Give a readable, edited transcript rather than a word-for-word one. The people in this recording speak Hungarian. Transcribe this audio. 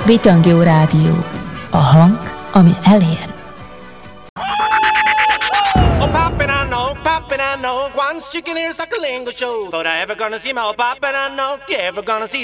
Bitangió Rádió. A hang, ami elér. Poppin' I know, one chicken ears like a lingo show. But I ever gonna see my poppin' I know, you ever gonna see